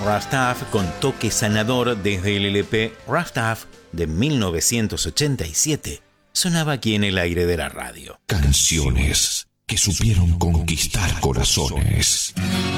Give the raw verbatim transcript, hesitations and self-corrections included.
Rastaff con toque sanador desde el L P Rastaff de mil novecientos ochenta y siete sonaba aquí en el aire de la radio. Canciones que supieron conquistar corazones.